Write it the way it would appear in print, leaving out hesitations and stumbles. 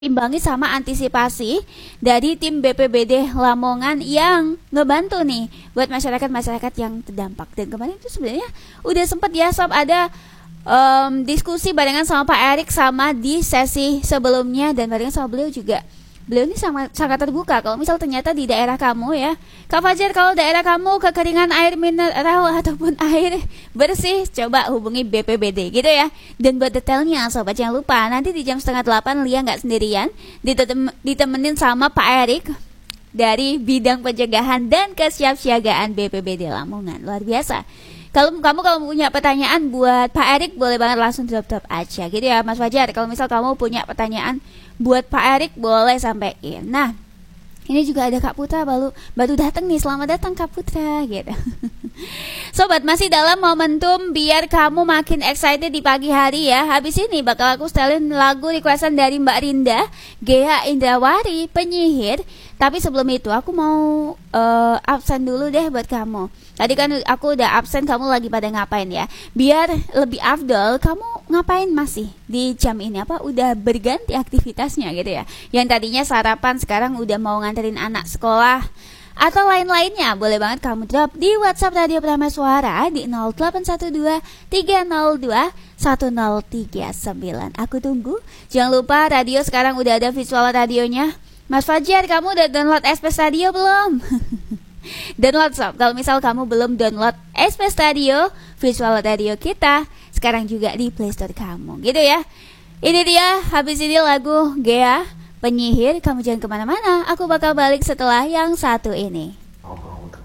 imbangi sama antisipasi dari tim BPBD Lamongan yang ngebantu nih buat masyarakat-masyarakat yang terdampak. Dan kemarin itu sebenarnya udah sempet ya sob ada diskusi barengan sama Pak Erik sama di sesi sebelumnya, dan barengan sama beliau juga. Beliau ini sangat terbuka kalau misal ternyata di daerah kamu ya Kak Fajar, kalau daerah kamu kekeringan air mineral ataupun air bersih, coba hubungi BPBD gitu ya. Dan buat detailnya sobat jangan lupa nanti di jam 7:30 Lia nggak sendirian, ditemenin sama Pak Erik dari bidang pencegahan dan kesiapsiagaan BPBD Lamongan. Luar biasa. Kalau kamu punya pertanyaan buat Pak Erik, boleh banget langsung drop aja gitu ya Mas Fajar. Kalau misal kamu punya pertanyaan buat Pak Erik, boleh sampaikan. Nah, ini juga ada Kak Putra baru datang nih. Selamat datang Kak Putra gitu. Sobat, masih dalam momentum biar kamu makin excited di pagi hari ya. Habis ini bakal aku setelin lagu requestan dari Mbak Rinda, Gea Indrawari, penyihir. Tapi sebelum itu aku mau absen dulu deh buat kamu. Tadi kan aku udah absen, kamu lagi pada ngapain ya? Biar lebih afdol, kamu ngapain masih di jam ini? Apa udah berganti aktivitasnya gitu ya? Yang tadinya sarapan sekarang udah mau nganterin anak sekolah atau lain-lainnya, boleh banget kamu drop di WhatsApp Radio Pramana Suara di 0812 302 1039. Aku tunggu. Jangan lupa radio sekarang udah ada visual radionya. Mas Fajar, kamu udah download Express Radio belum? Download sob. Kalau misal kamu belum download Express Radio, visual radio kita sekarang juga di Playstore kamu gitu ya. Ini dia, habis ini lagu Gea, penyihir. Kamu jangan kemana-mana, aku bakal balik setelah yang satu ini.